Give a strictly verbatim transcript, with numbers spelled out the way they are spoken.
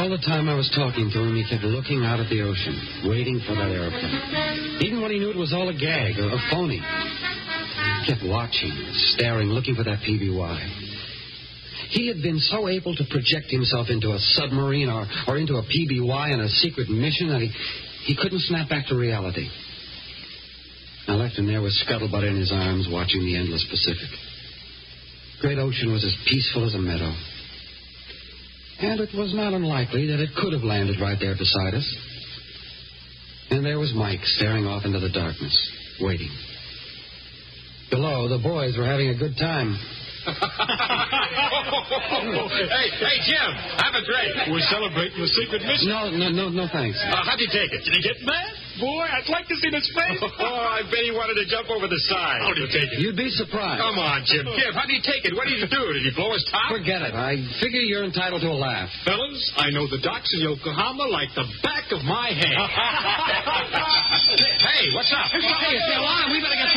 All the time I was talking to him, he kept looking out at the ocean, waiting for that airplane. Even when he knew it was all a gag, a, a phony. He kept watching, staring, looking for that P B Y. He had been so able to project himself into a submarine or, or into a P B Y on a secret mission that he, he couldn't snap back to reality. I left him there with Scuttlebutt in his arms, watching the endless Pacific. Great ocean was as peaceful as a meadow. And it was not unlikely that it could have landed right there beside us. And there was Mike staring off into the darkness, waiting. Below, the boys were having a good time. hey, hey, Jim, have a drink. We're celebrating the secret mission. No, no, no, no, thanks. Uh, how'd you take it? Did he get mad? Boy, I'd like to see his face. Oh, I bet he wanted to jump over the side. How'd he take it? You'd be surprised. Come on, Jim. Jim, how'd he take it? What did he do? Did he blow his top? Forget it. I figure you're entitled to a laugh. Fellas, I know the docks in Yokohama like the back of my hand. Hey, what's up? Hey, stay on. We better get